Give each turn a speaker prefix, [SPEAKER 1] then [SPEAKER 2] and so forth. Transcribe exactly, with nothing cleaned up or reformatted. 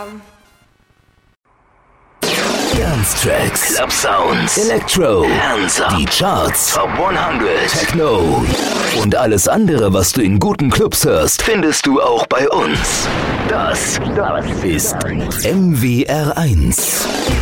[SPEAKER 1] haben.
[SPEAKER 2] Dance-Tracks,
[SPEAKER 3] Club Sounds,
[SPEAKER 2] Electro,
[SPEAKER 3] Hands Up,
[SPEAKER 2] die Charts,
[SPEAKER 3] Top hundert,
[SPEAKER 2] Techno und alles andere, was du in guten Clubs hörst,
[SPEAKER 3] findest du auch bei uns. Das, das
[SPEAKER 2] ist M W R eins.